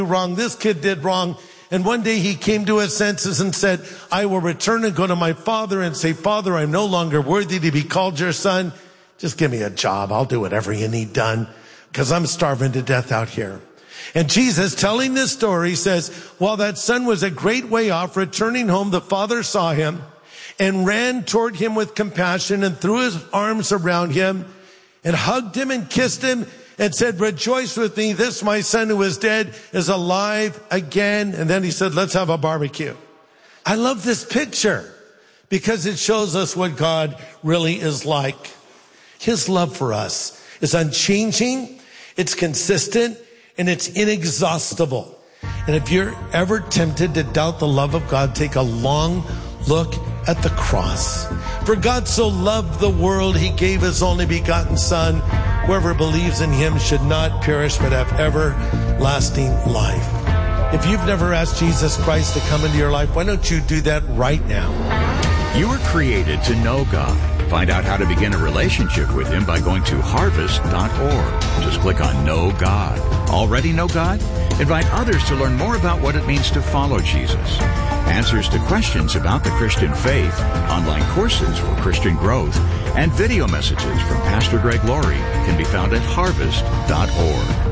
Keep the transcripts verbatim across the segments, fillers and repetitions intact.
wrong. This kid did wrong. And one day he came to his senses and said, I will return and go to my father and say, Father, I'm no longer worthy to be called your son. Just give me a job. I'll do whatever you need done because I'm starving to death out here. And Jesus, telling this story, says, while that son was a great way off, returning home, the father saw him and ran toward him with compassion and threw his arms around him and hugged him and kissed him and said, rejoice with me. This, my son who was dead, is alive again. And then he said, let's have a barbecue. I love this picture because it shows us what God really is like. His love for us is unchanging, it's consistent, and it's inexhaustible. And if you're ever tempted to doubt the love of God, take a long look at the cross. For God so loved the world, he gave his only begotten son. Whoever believes in him should not perish, but have everlasting life. If you've never asked Jesus Christ to come into your life, why don't you do that right now? You were created to know God. Find out how to begin a relationship with him by going to harvest dot org. Just click on Know God. Already know God? Invite others to learn more about what it means to follow Jesus. Answers to questions about the Christian faith, online courses for Christian growth, and video messages from Pastor Greg Laurie can be found at harvest dot org.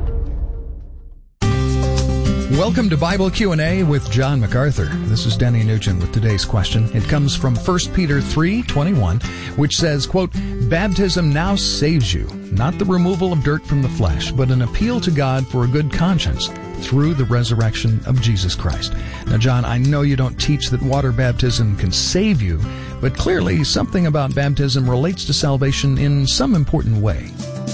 Welcome to Bible Q and A with John MacArthur. This is Denny Nugent with today's question. It comes from First Peter three twenty-one, which says, quote, baptism now saves you, not the removal of dirt from the flesh, but an appeal to God for a good conscience through the resurrection of Jesus Christ. Now, John, I know you don't teach that water baptism can save you, but clearly something about baptism relates to salvation in some important way.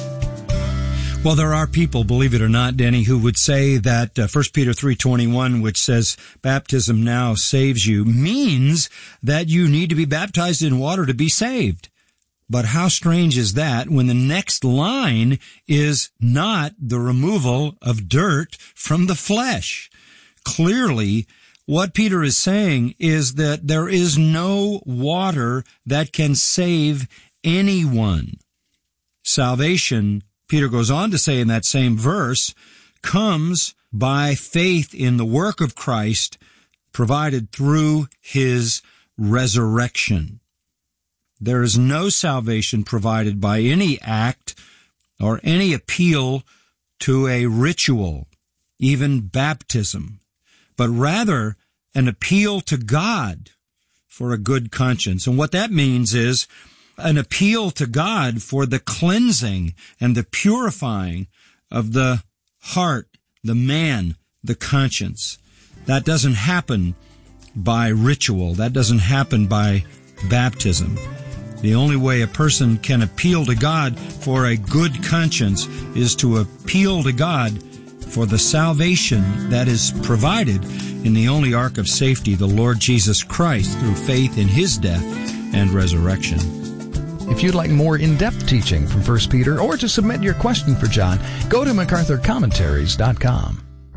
Well, there are people, believe it or not, Denny, who would say that uh, First Peter three twenty-one, which says baptism now saves you, means that you need to be baptized in water to be saved. But how strange is that when the next line is not the removal of dirt from the flesh? Clearly, what Peter is saying is that there is no water that can save anyone. Salvation, Peter goes on to say in that same verse, comes by faith in the work of Christ provided through his resurrection. There is no salvation provided by any act or any appeal to a ritual, even baptism, but rather an appeal to God for a good conscience. And what that means is an appeal to God for the cleansing and the purifying of the heart, the man, the conscience. That doesn't happen by ritual. That doesn't happen by baptism. The only way a person can appeal to God for a good conscience is to appeal to God for the salvation that is provided in the only ark of safety, the Lord Jesus Christ, through faith in his death and resurrection. If you'd like more in-depth teaching from First Peter or to submit your question for John, go to macarthur commentaries dot com.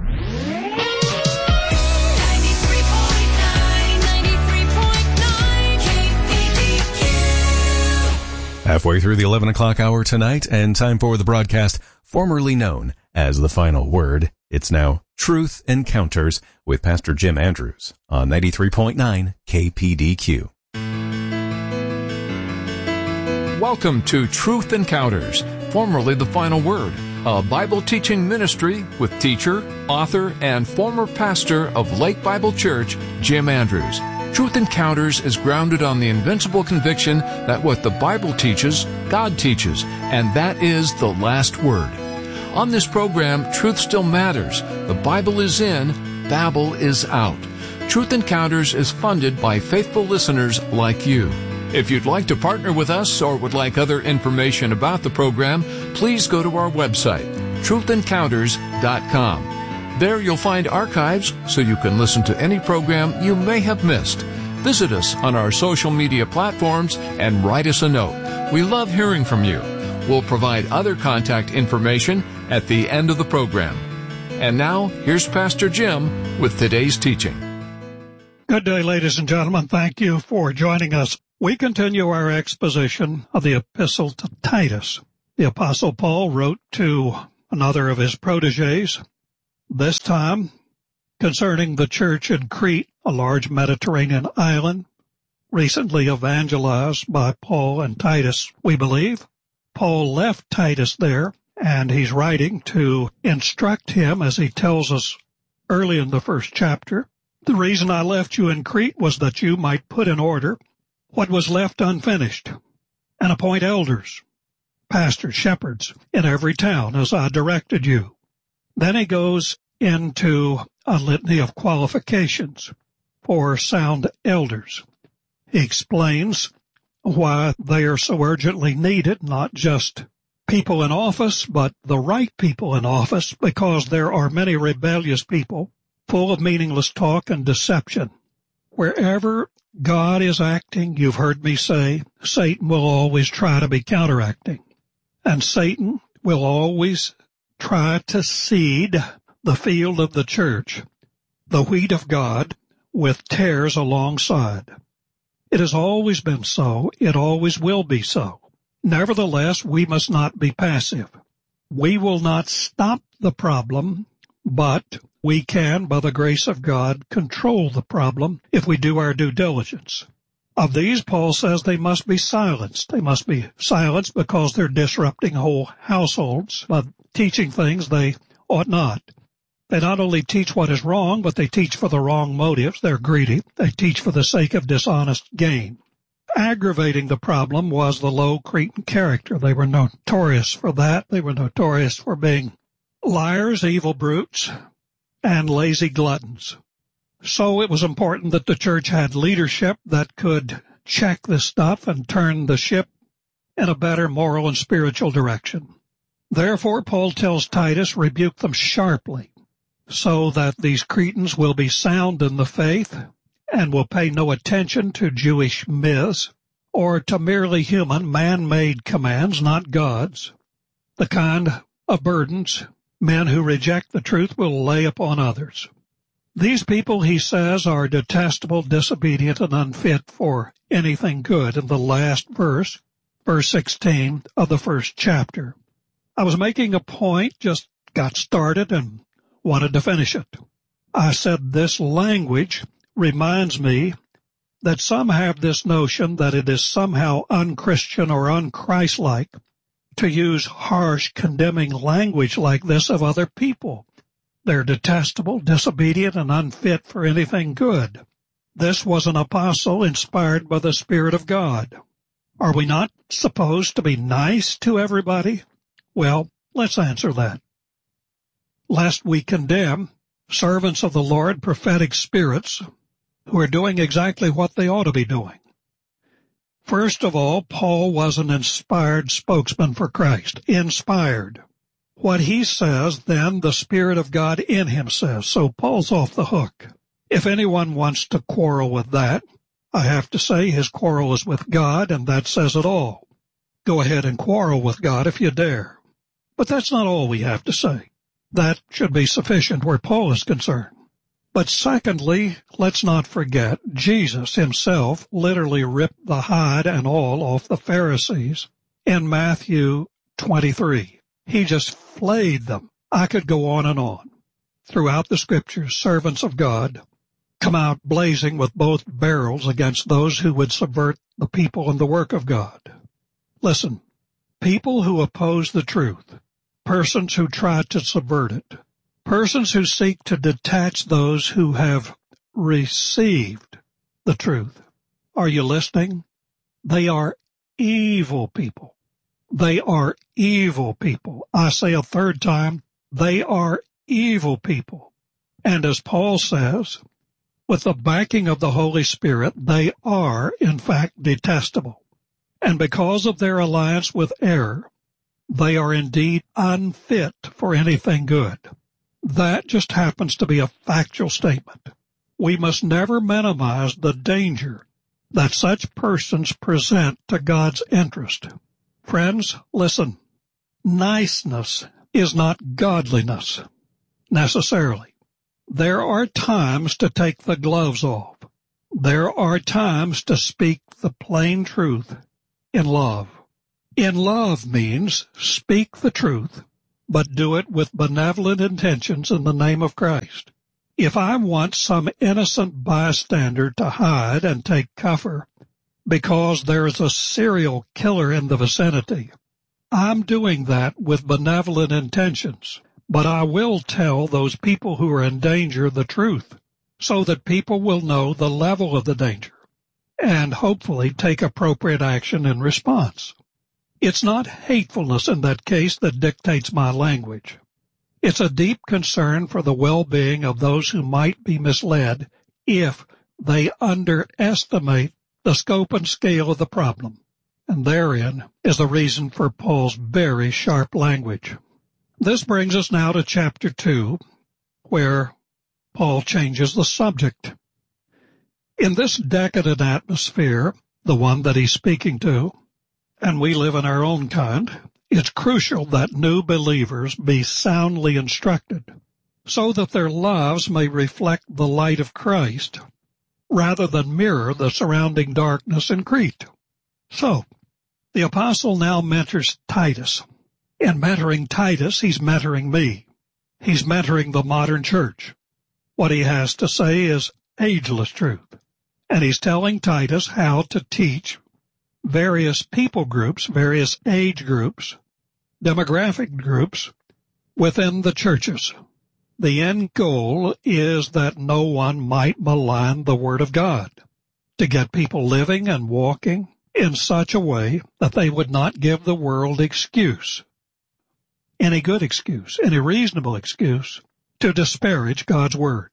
Halfway through the eleven o'clock hour tonight, and time for the broadcast formerly known as The Final Word. It's now Truth Encounters with Pastor Jim Andrews on ninety-three point nine K P D Q. Welcome to Truth Encounters, formerly The Final Word, a Bible teaching ministry with teacher, author, and former pastor of Lake Bible Church, Jim Andrews. Truth Encounters is grounded on the invincible conviction that what the Bible teaches, God teaches, and that is the last word. On this program, truth still matters. The Bible is in, Babel is out. Truth Encounters is funded by faithful listeners like you. If you'd like to partner with us or would like other information about the program, please go to our website, truth encounters dot com. There you'll find archives so you can listen to any program you may have missed. Visit us on our social media platforms and write us a note. We love hearing from you. We'll provide other contact information at the end of the program. And now, here's Pastor Jim with today's teaching. Good day, ladies and gentlemen. Thank you for joining us. We continue our exposition of the Epistle to Titus. The Apostle Paul wrote to another of his protégés, This time concerning the church in Crete, a large Mediterranean island, recently evangelized by Paul and Titus, we believe. Paul left Titus there, and he's writing to instruct him, as he tells us early in the first chapter. The reason I left you in Crete was that you might put in order what was left unfinished, and appoint elders, pastors, shepherds in every town, as I directed you. Then he goes into a litany of qualifications for sound elders. He explains why they are so urgently needed, not just people in office, but the right people in office, because there are many rebellious people full of meaningless talk and deception. Wherever God is acting, you've heard me say, Satan will always try to be counteracting. And Satan will always try to seed the field of the church, the wheat of God, with tares alongside. It has always been so. It always will be so. Nevertheless, we must not be passive. We will not stop the problem, but we can, by the grace of God, control the problem if we do our due diligence. Of these, Paul says they must be silenced. They must be silenced because they're disrupting whole households by teaching things they ought not. They not only teach what is wrong, but they teach for the wrong motives. They're greedy. They teach for the sake of dishonest gain. Aggravating the problem was the low Cretan character. They were notorious for that. They were notorious for being liars, evil brutes, and lazy gluttons. So it was important that the church had leadership that could check this stuff and turn the ship in a better moral and spiritual direction. Therefore, Paul tells Titus, rebuke them sharply, so that these Cretans will be sound in the faith and will pay no attention to Jewish myths or to merely human, man-made commands, not God's, the kind of burdens men who reject the truth will lay upon others. These people, he says, are detestable, disobedient, and unfit for anything good in the last verse, verse sixteen of the first chapter. I was making a point, just got started, and wanted to finish it. I said this language reminds me that some have this notion that it is somehow unchristian or unchristlike to use harsh, condemning language like this of other people. They're detestable, disobedient, and unfit for anything good. This was an apostle inspired by the Spirit of God. Are we not supposed to be nice to everybody? Well, let's answer that. Lest we condemn servants of the Lord, prophetic spirits, who are doing exactly what they ought to be doing. First of all, Paul was an inspired spokesman for Christ. Inspired. What he says, then the Spirit of God in him says. So Paul's off the hook. If anyone wants to quarrel with that, I have to say his quarrel is with God, and that says it all. Go ahead and quarrel with God if you dare. But that's not all we have to say. That should be sufficient where Paul is concerned. But secondly, let's not forget, Jesus himself literally ripped the hide and all off the Pharisees in Matthew twenty-three. He just flayed them. I could go on and on. Throughout the Scriptures, servants of God come out blazing with both barrels against those who would subvert the people and the work of God. Listen, people who oppose the truth, persons who try to subvert it, persons who seek to detach those who have received the truth. Are you listening? They are evil people. They are evil people. I say a third time, they are evil people. And as Paul says, with the backing of the Holy Spirit, they are, in fact, detestable. And because of their alliance with error, they are indeed unfit for anything good. That just happens to be a factual statement. We must never minimize the danger that such persons present to God's interest. Friends, listen, niceness is not godliness, necessarily. There are times to take the gloves off. There are times to speak the plain truth in love. In love means speak the truth but do it with benevolent intentions in the name of Christ. If I want some innocent bystander to hide and take cover because there is a serial killer in the vicinity, I'm doing that with benevolent intentions, but I will tell those people who are in danger the truth so that people will know the level of the danger and hopefully take appropriate action in response. It's not hatefulness in that case that dictates my language. It's a deep concern for the well-being of those who might be misled if they underestimate the scope and scale of the problem. And therein is the reason for Paul's very sharp language. This brings us now to chapter two, where Paul changes the subject. In this decadent atmosphere, the one that he's speaking to, and we live in our own kind, it's crucial that new believers be soundly instructed so that their lives may reflect the light of Christ rather than mirror the surrounding darkness in Crete. So, the apostle now mentors Titus. In mentoring Titus, he's mentoring me. He's mentoring the modern church. What he has to say is ageless truth. And he's telling Titus how to teach various people groups, various age groups, demographic groups within the churches. The end goal is that no one might malign the Word of God, to get people living and walking in such a way that they would not give the world excuse, any good excuse, any reasonable excuse, to disparage God's Word.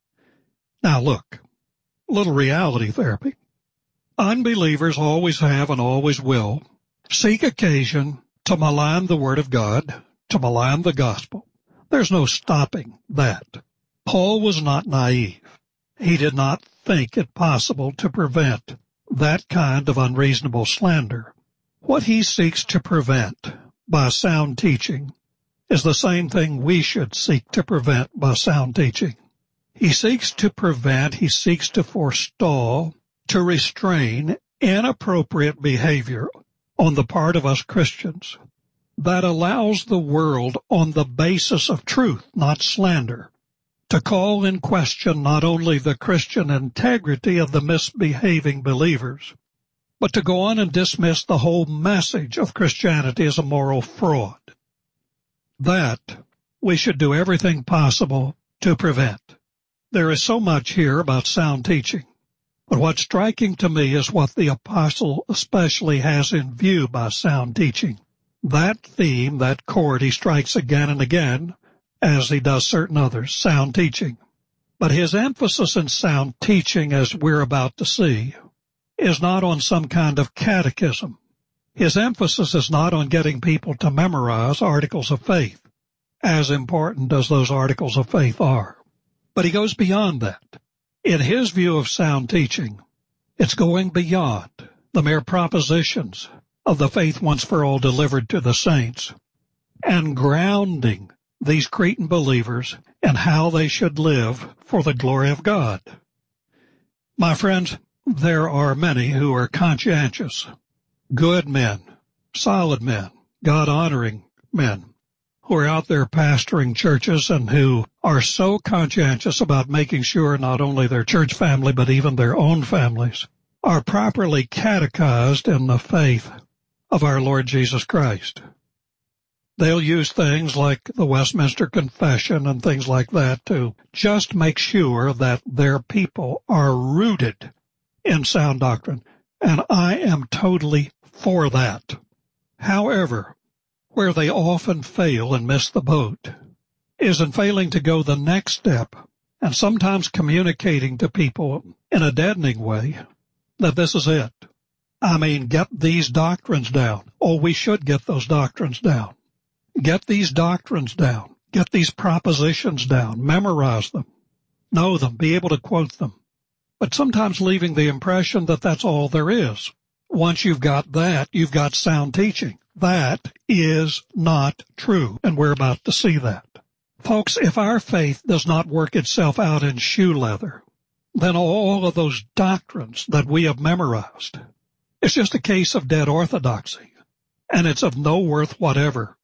Now look, a little reality therapy. Unbelievers always have and always will seek occasion to malign the Word of God, to malign the gospel. There's no stopping that. Paul was not naive. He did not think it possible to prevent that kind of unreasonable slander. What he seeks to prevent by sound teaching is the same thing we should seek to prevent by sound teaching. He seeks to prevent, he seeks to forestall, to restrain inappropriate behavior on the part of us Christians that allows the world on the basis of truth, not slander, to call in question not only the Christian integrity of the misbehaving believers, but to go on and dismiss the whole message of Christianity as a moral fraud. That we should do everything possible to prevent. There is so much here about sound teaching, but what's striking to me is what the apostle especially has in view by sound teaching. That theme, that chord he strikes again and again, as he does certain others, sound teaching. But his emphasis in sound teaching, as we're about to see, is not on some kind of catechism. His emphasis is not on getting people to memorize articles of faith, as important as those articles of faith are. But he goes beyond that. In his view of sound teaching, it's going beyond the mere propositions of the faith once for all delivered to the saints, and grounding these Cretan believers in how they should live for the glory of God. My friends, there are many who are conscientious, good men, solid men, God-honoring men, who are out there pastoring churches and who are so conscientious about making sure not only their church family but even their own families are properly catechized in the faith of our Lord Jesus Christ. They'll use things like the Westminster Confession and things like that to just make sure that their people are rooted in sound doctrine, and I am totally for that. However, where they often fail and miss the boat is in failing to go the next step and sometimes communicating to people in a deadening way that this is it. I mean, get these doctrines down. Oh, we should get those doctrines down. Get these doctrines down. Get these propositions down. Memorize them. Know them. Be able to quote them. But sometimes leaving the impression that that's all there is. Once you've got that, you've got sound teaching. That is not true, and we're about to see that. Folks, if our faith does not work itself out in shoe leather, then all of those doctrines that we have memorized, it's just a case of dead orthodoxy, and it's of no worth whatever.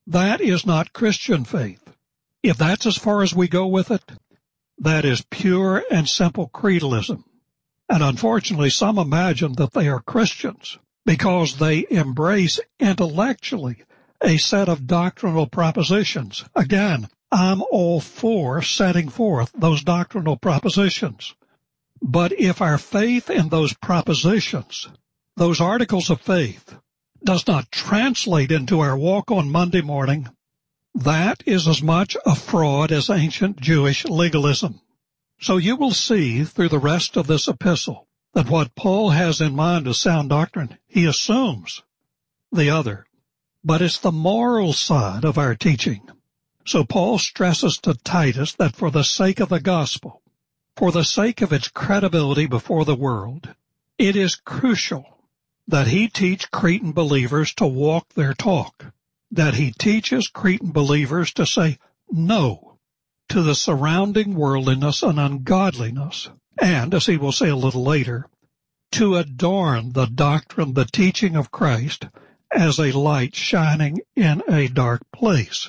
That is not Christian faith. If that's as far as we go with it, that is pure and simple creedalism. And unfortunately, some imagine that they are Christians because they embrace intellectually a set of doctrinal propositions. Again, I'm all for setting forth those doctrinal propositions. But if our faith in those propositions, those articles of faith, does not translate into our walk on Monday morning, that is as much a fraud as ancient Jewish legalism. So you will see through the rest of this epistle that what Paul has in mind as sound doctrine, he assumes the other. But it's the moral side of our teaching. So Paul stresses to Titus that for the sake of the gospel, for the sake of its credibility before the world, it is crucial that he teach Cretan believers to walk their talk, that he teaches Cretan believers to say no to the surrounding worldliness and ungodliness, and, as he will say a little later, to adorn the doctrine, the teaching of Christ, as a light shining in a dark place.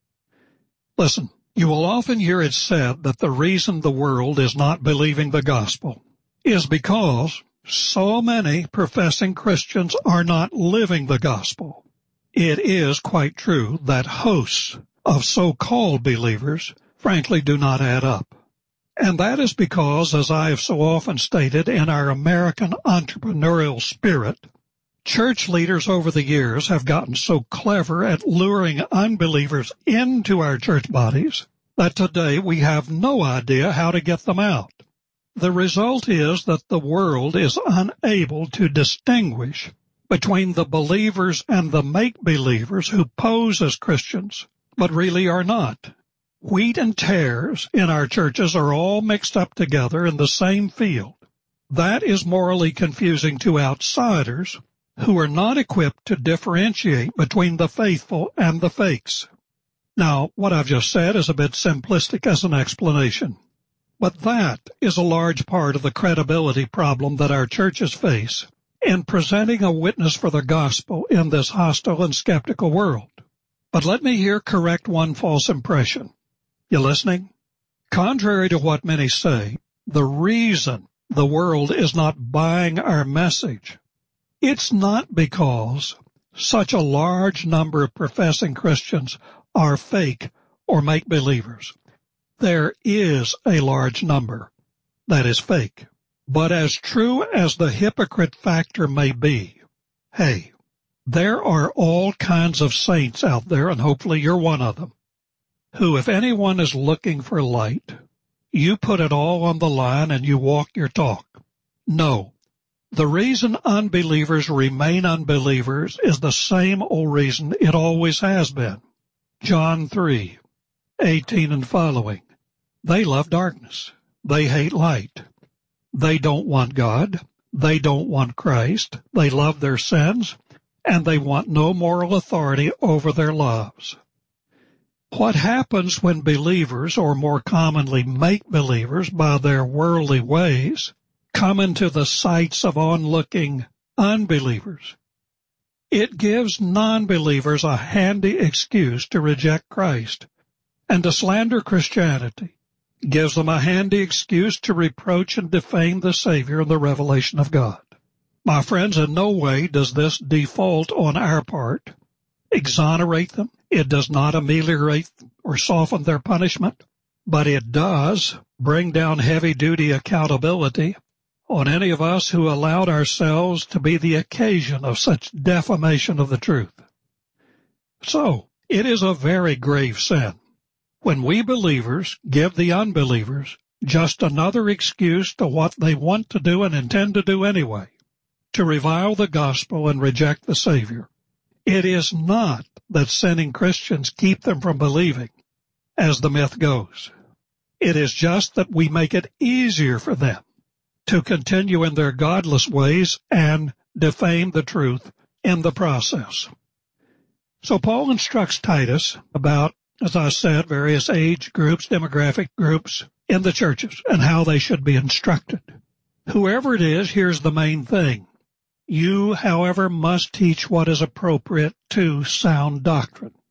Listen, you will often hear it said that the reason the world is not believing the gospel is because so many professing Christians are not living the gospel. It is quite true that hosts of so-called believers frankly do not add up. And that is because, as I have so often stated, in our American entrepreneurial spirit, church leaders over the years have gotten so clever at luring unbelievers into our church bodies that today we have no idea how to get them out. The result is that the world is unable to distinguish between the believers and the make-believers who pose as Christians, but really are not. Wheat and tares in our churches are all mixed up together in the same field. That is morally confusing to outsiders who are not equipped to differentiate between the faithful and the fakes. Now, what I've just said is a bit simplistic as an explanation. But that is a large part of the credibility problem that our churches face in presenting a witness for the gospel in this hostile and skeptical world. But let me here correct one false impression. You listening? Contrary to what many say, the reason the world is not buying our message, it's not because such a large number of professing Christians are fake or make-believers. There is a large number that is fake. But as true as the hypocrite factor may be, hey, there are all kinds of saints out there, and hopefully you're one of them, who, if anyone is looking for light, you put it all on the line and you walk your talk. No, the reason unbelievers remain unbelievers is the same old reason it always has been. John three, eighteen and following. They love darkness. They hate light. They don't want God. They don't want Christ. They love their sins, and they want no moral authority over their lives. What happens when believers, or more commonly make-believers by their worldly ways, come into the sights of onlooking unbelievers? It gives non-believers a handy excuse to reject Christ and to slander Christianity. Gives them a handy excuse to reproach and defame the Savior and the revelation of God. My friends, in no way does this default on our part exonerate them. It does not ameliorate or soften their punishment, but it does bring down heavy-duty accountability on any of us who allowed ourselves to be the occasion of such defamation of the truth. So, it is a very grave sin when we believers give the unbelievers just another excuse to what they want to do and intend to do anyway, to revile the gospel and reject the Savior. It is not that sinning Christians keep them from believing, as the myth goes. It is just that we make it easier for them to continue in their godless ways and defame the truth in the process. So Paul instructs Titus about, as I said, various age groups, demographic groups in the churches and how they should be instructed. Whoever it is, here's the main thing. You, however, must teach what is appropriate to sound doctrine.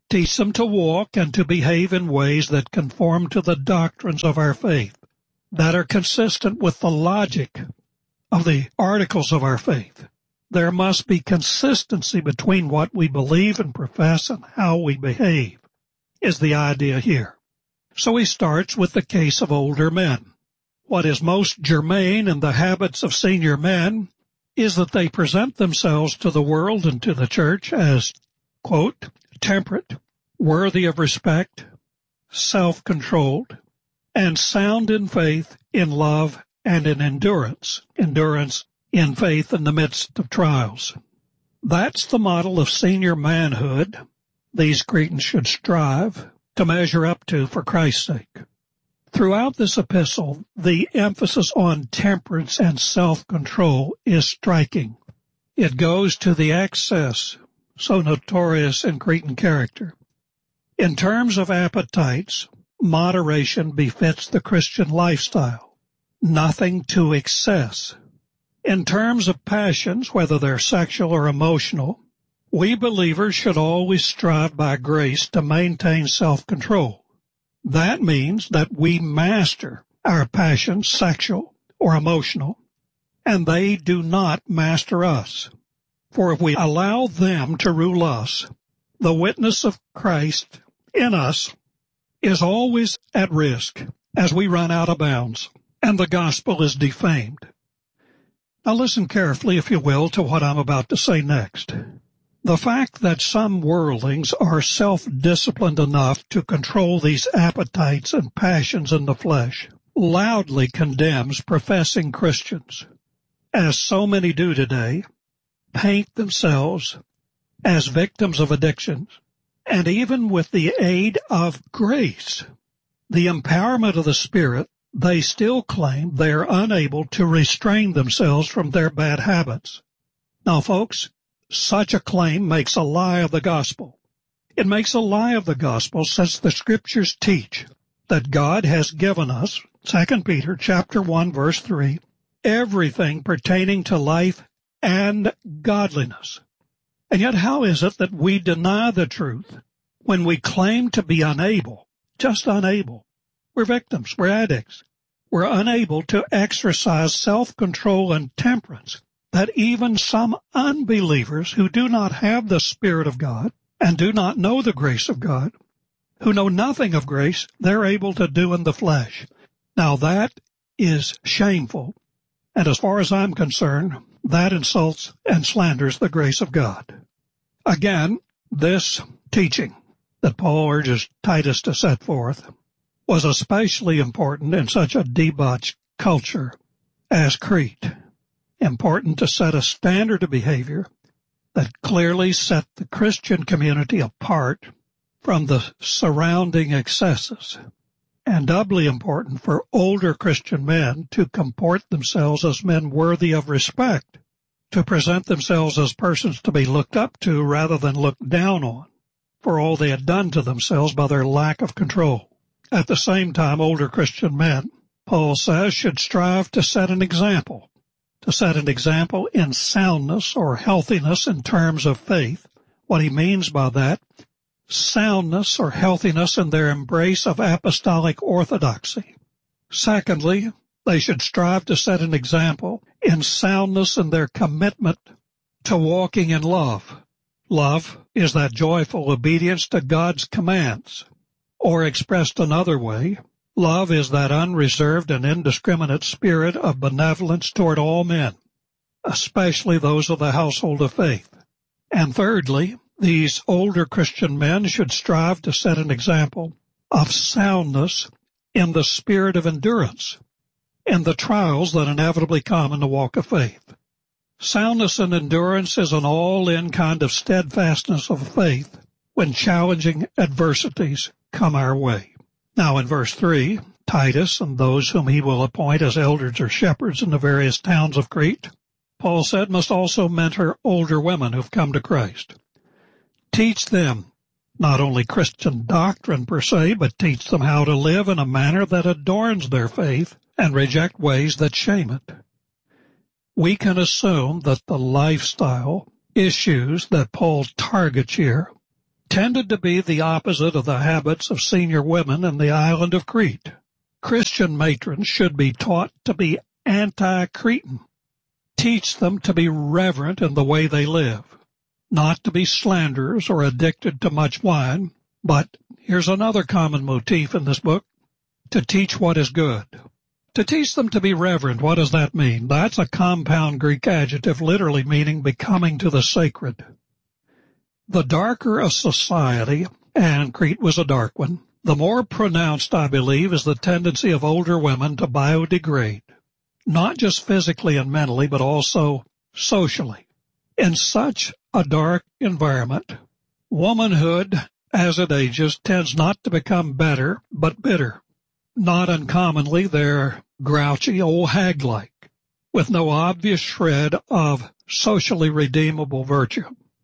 Teach them to walk and to behave in ways that conform to the doctrines of our faith, that are consistent with the logic of the articles of our faith. There must be consistency between what we believe and profess and how we behave, is the idea here. So he starts with the case of older men. What is most germane in the habits of senior men is that they present themselves to the world and to the church as, quote, temperate, worthy of respect, self-controlled, and sound in faith, in love, and in endurance. Endurance in faith in the midst of trials. That's the model of senior manhood these Cretans should strive to measure up to for Christ's sake. Throughout this epistle, the emphasis on temperance and self-control is striking. It goes to the excess so notorious in Cretan character. In terms of appetites, moderation befits the Christian lifestyle. Nothing to excess. In terms of passions, whether they're sexual or emotional, we believers should always strive by grace to maintain self-control. That means that we master our passions, sexual or emotional, and they do not master us. For if we allow them to rule us, the witness of Christ in us is always at risk as we run out of bounds, and the gospel is defamed. Now listen carefully, if you will, to what I'm about to say next. The fact that some worldlings are self-disciplined enough to control these appetites and passions in the flesh loudly condemns professing Christians, as so many do today, paint themselves as victims of addictions, and even with the aid of grace, the empowerment of the Spirit, they still claim they are unable to restrain themselves from their bad habits. Now, folks, such a claim makes a lie of the gospel. It makes a lie of the gospel since the Scriptures teach that God has given us, Second Peter chapter one, verse three, everything pertaining to life and godliness. And yet how is it that we deny the truth when we claim to be unable, just unable? We're victims, we're addicts. We're unable to exercise self-control and temperance that even some unbelievers who do not have the Spirit of God and do not know the grace of God, who know nothing of grace, they're able to do in the flesh. Now that is shameful, and as far as I'm concerned, that insults and slanders the grace of God. Again, this teaching that Paul urges Titus to set forth was especially important in such a debauched culture as Crete. Important to set a standard of behavior that clearly set the Christian community apart from the surrounding excesses, and doubly important for older Christian men to comport themselves as men worthy of respect, to present themselves as persons to be looked up to rather than looked down on for all they had done to themselves by their lack of control. At the same time, older Christian men, Paul says, should strive to set an example, to set an example in soundness or healthiness in terms of faith. What he means by that, soundness or healthiness in their embrace of apostolic orthodoxy. Secondly, they should strive to set an example in soundness in their commitment to walking in love. Love is that joyful obedience to God's commands. Or expressed another way, love is that unreserved and indiscriminate spirit of benevolence toward all men, especially those of the household of faith. And thirdly, these older Christian men should strive to set an example of soundness in the spirit of endurance in the trials that inevitably come in the walk of faith. Soundness and endurance is an all-in kind of steadfastness of faith when challenging adversities come our way. Now in verse three, Titus and those whom he will appoint as elders or shepherds in the various towns of Crete, Paul said, must also mentor older women who've come to Christ. Teach them not only Christian doctrine per se, but teach them how to live in a manner that adorns their faith and reject ways that shame it. We can assume that the lifestyle issues that Paul targets here tended to be the opposite of the habits of senior women in the island of Crete. Christian matrons should be taught to be anti-Cretan. Teach them to be reverent in the way they live, not to be slanderers or addicted to much wine. But here's another common motif in this book: to teach what is good. To teach them to be reverent, what does that mean? That's a compound Greek adjective literally meaning becoming to the sacred. The darker a society, and Crete was a dark one, the more pronounced, I believe, is the tendency of older women to biodegrade, not just physically and mentally, but also socially. In such a dark environment, womanhood, as it ages, tends not to become better, but bitter. Not uncommonly, they're grouchy, old hag-like, with no obvious shred of socially redeemable virtue.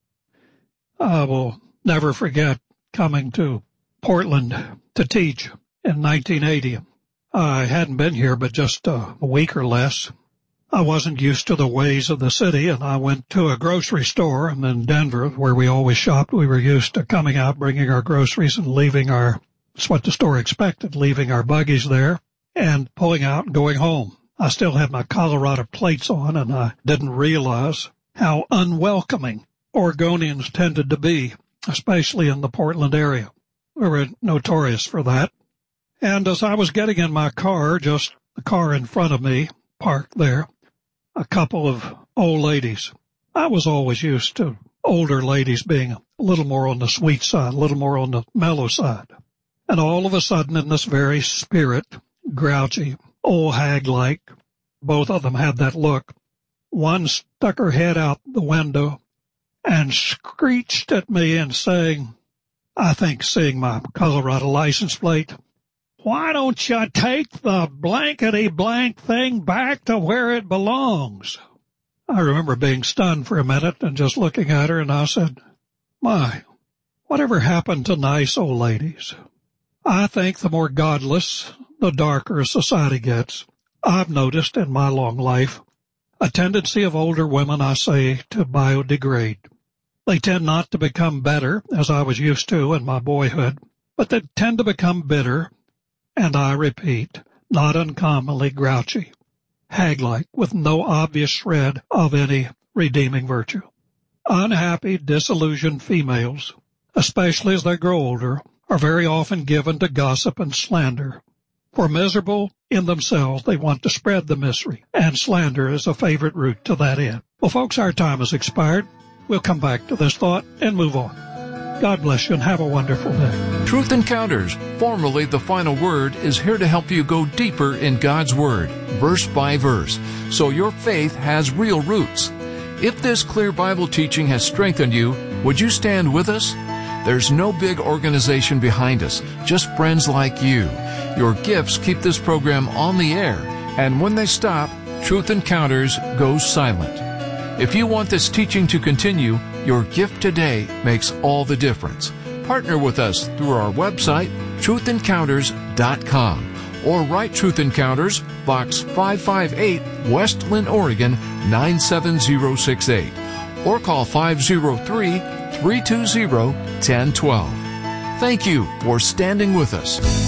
I will never forget coming to Portland to teach in nineteen eighty. I hadn't been here but just a week or less. I wasn't used to the ways of the city, and I went to a grocery store in Denver where we always shopped. We were used to coming out, bringing our groceries, and leaving our, it's what the store expected, leaving our buggies there and pulling out and going home. I still had my Colorado plates on, and I didn't realize how unwelcoming Oregonians tended to be, especially in the Portland area. We were notorious for that. And as I was getting in my car, just the car in front of me, parked there, a couple of old ladies. I was always used to older ladies being a little more on the sweet side, a little more on the mellow side. And all of a sudden, in this very spirit, grouchy, old hag-like, both of them had that look. One stuck her head out the window and screeched at me and saying, I think seeing my Colorado license plate, "Why don't you take the blankety-blank thing back to where it belongs?" I remember being stunned for a minute and just looking at her, and I said, my, whatever happened to nice old ladies? I think the more godless, the darker society gets. I've noticed in my long life a tendency of older women, I say, to biodegrade. They tend not to become better, as I was used to in my boyhood, but they tend to become bitter, and I repeat, not uncommonly grouchy, hag-like, with no obvious shred of any redeeming virtue. Unhappy, disillusioned females, especially as they grow older, are very often given to gossip and slander. For miserable in themselves, they want to spread the misery, and slander is a favorite route to that end. Well, folks, our time has expired. We'll come back to this thought and move on. God bless you and have a wonderful day. Truth Encounters, formerly The Final Word, is here to help you go deeper in God's Word, verse by verse, so your faith has real roots. If this clear Bible teaching has strengthened you, would you stand with us? There's no big organization behind us, just friends like you. Your gifts keep this program on the air, and when they stop, Truth Encounters goes silent. If you want this teaching to continue, your gift today makes all the difference. Partner with us through our website, truth encounters dot com, or write Truth Encounters, Box five five eight, West Linn, Oregon, nine seven zero six eight, or call five zero three, three two zero, one zero one two. Thank you for standing with us.